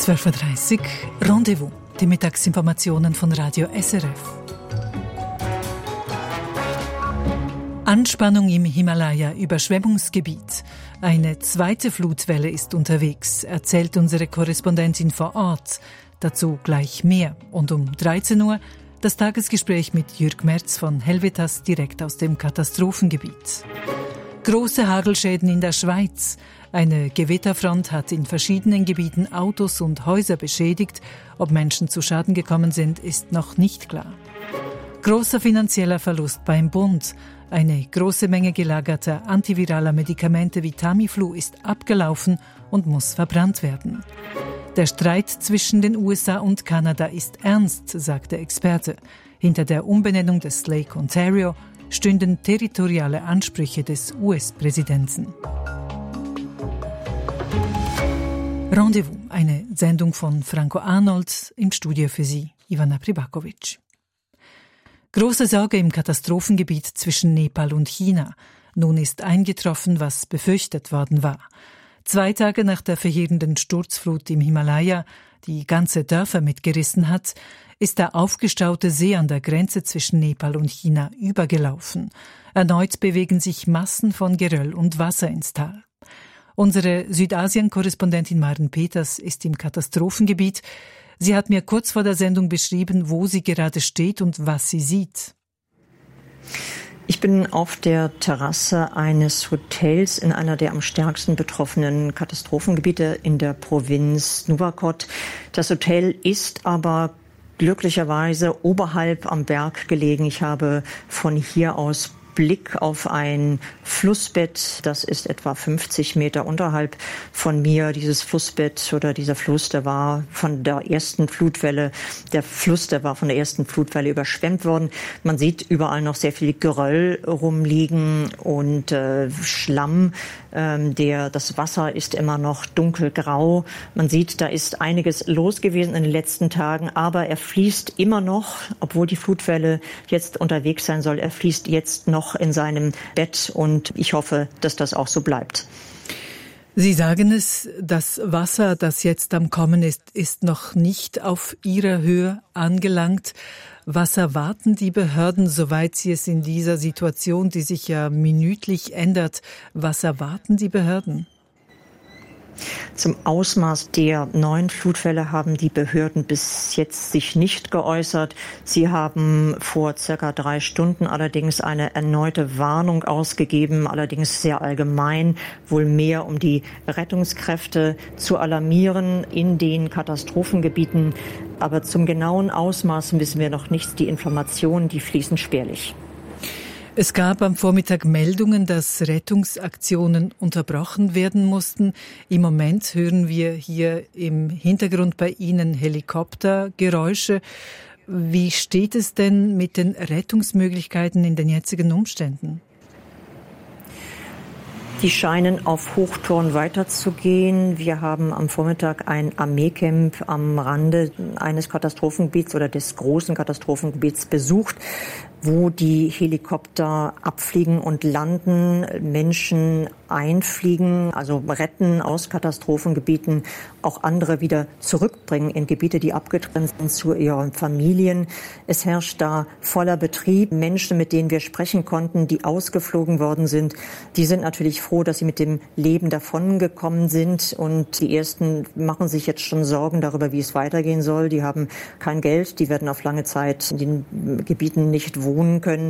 12.30 Uhr, Rendezvous, die Mittagsinformationen von Radio SRF. Anspannung im Himalaya, Überschwemmungsgebiet. Eine zweite Flutwelle ist unterwegs, erzählt unsere Korrespondentin vor Ort. Dazu gleich mehr. Und um 13 Uhr das Tagesgespräch mit Jürg Merz von Helvetas direkt aus dem Katastrophengebiet. Große Hagelschäden in der Schweiz. Eine Gewitterfront hat in verschiedenen Gebieten Autos und Häuser beschädigt. Ob Menschen zu Schaden gekommen sind, ist noch nicht klar. Großer finanzieller Verlust beim Bund. Eine große Menge gelagerter antiviraler Medikamente wie Tamiflu ist abgelaufen und muss verbrannt werden. Der Streit zwischen den USA und Kanada ist ernst, sagt der Experte. Hinter der Umbenennung des Lake Ontario stünden territoriale Ansprüche des US-Präsidenten. Rendezvous, eine Sendung von Franco Arnold, im Studio für Sie, Ivana Pribakovic. Große Sorge im Katastrophengebiet zwischen Nepal und China. Nun ist eingetroffen, was befürchtet worden war. 2 Tage nach der verheerenden Sturzflut im Himalaya, die ganze Dörfer mitgerissen hat, ist der aufgestaute See an der Grenze zwischen Nepal und China übergelaufen. Erneut bewegen sich Massen von Geröll und Wasser ins Tal. Unsere Südasien-Korrespondentin Maren Peters ist im Katastrophengebiet. Sie hat mir kurz vor der Sendung beschrieben, wo sie gerade steht und was sie sieht. Ich bin auf der Terrasse eines Hotels in einer der am stärksten betroffenen Katastrophengebiete in der Provinz Nuwakot. Das Hotel ist aber glücklicherweise oberhalb am Berg gelegen. Ich habe von hier aus Blick auf ein Flussbett, das ist etwa 50 Meter unterhalb von mir. Dieses Flussbett oder dieser Fluss, der war von der ersten Flutwelle, der war von der ersten Flutwelle überschwemmt worden. Man sieht überall noch sehr viel Geröll rumliegen und Schlamm. Das Wasser ist immer noch dunkelgrau. Man sieht, da ist einiges los gewesen in den letzten Tagen, aber er fließt immer noch, obwohl die Flutwelle jetzt unterwegs sein soll, er fließt jetzt noch in seinem Bett und ich hoffe, dass das auch so bleibt. Sie sagen es, das Wasser, das jetzt am Kommen ist noch nicht auf Ihrer Höhe angelangt. Was erwarten die Behörden, soweit sie es in dieser Situation, die sich ja minütlich ändert, was erwarten die Behörden? Zum Ausmaß der neuen Flutwelle haben die Behörden bis jetzt sich nicht geäußert. Sie haben vor circa 3 Stunden allerdings eine erneute Warnung ausgegeben, allerdings sehr allgemein, wohl mehr um die Rettungskräfte zu alarmieren in den Katastrophengebieten. Aber zum genauen Ausmaß wissen wir noch nichts. Die Informationen, die fließen spärlich. Es gab am Vormittag Meldungen, dass Rettungsaktionen unterbrochen werden mussten. Im Moment hören wir hier im Hintergrund bei Ihnen Helikoptergeräusche. Wie steht es denn mit den Rettungsmöglichkeiten in den jetzigen Umständen? Die scheinen auf Hochtouren weiterzugehen. Wir haben am Vormittag ein Armeecamp am Rande eines Katastrophengebiets oder des großen Katastrophengebiets besucht, wo die Helikopter abfliegen und landen, Menschen einfliegen, also retten aus Katastrophengebieten, auch andere wieder zurückbringen in Gebiete, die abgetrennt sind zu ihren Familien. Es herrscht da voller Betrieb. Menschen, mit denen wir sprechen konnten, die ausgeflogen worden sind, die sind natürlich froh, dass sie mit dem Leben davongekommen sind. Und die Ersten machen sich jetzt schon Sorgen darüber, wie es weitergehen soll. Die haben kein Geld, die werden auf lange Zeit in den Gebieten nicht wohnen können.